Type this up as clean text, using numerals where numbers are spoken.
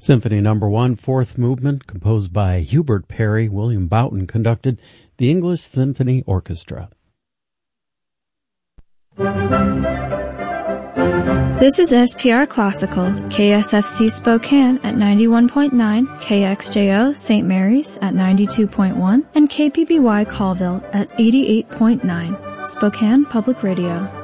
Symphony No. 1, Fourth Movement, composed by Hubert Parry. William Boughton conducted the English Symphony Orchestra. This is SPR Classical, KSFC Spokane at 91.9, KXJO St. Mary's at 92.1, and KPBY Colville at 88.9, Spokane Public Radio.